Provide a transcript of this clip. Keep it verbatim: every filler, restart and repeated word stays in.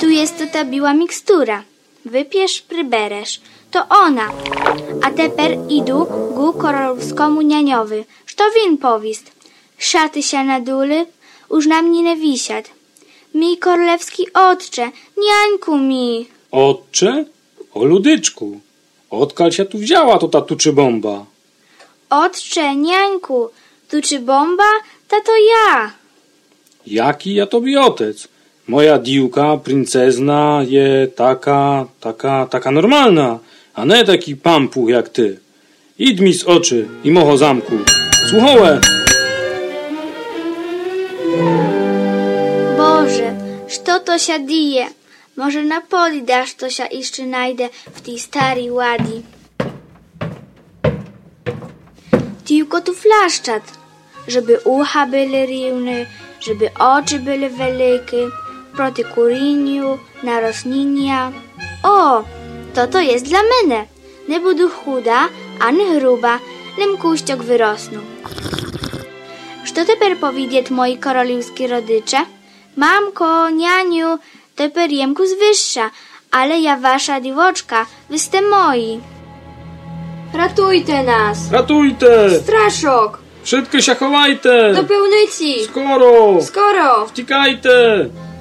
Tu jest to ta biła mikstura. Wypiesz, pryberesz. To ona. A teper idu gu korolowskomu nianiowy. Što win powist. Szaty się na duly, już na mnie nie wisiad. Mi korolewski otcze, niańku mi. Otcze? O ludyczku. Odkal się tu wzięła to ta tuczy bomba? Otcze, niańku, tuczy bomba, ta to ja. Jaki ja tobie otec? Moja diłka, princezna, je taka, taka, taka normalna, a nie taki pampuch jak ty. Idź mi z oczy i moho zamku. Słuchałe! Boże, što to się dzieje? Może na poli dasz to się jeszcze najdę w tej starej ładi. Tylko tu flaszczat, żeby ucha były równe, żeby oczy były wielkie, proti kuriniu, na rosninia. O, to to jest dla mnie. Nie budu chuda, ani gruba, lim kuściok wyrosną. Co teper powiedzieć moi koroliwskie rodycze? Mamko, nianiu, teper jemku zwyższa, ale ja wasza diwoczka, wyste moi. Ratujte nas! Ratujte! Straszok! Wszystko się chowajte! Do pełnyci! Skoro! Skoro! Wtikajte!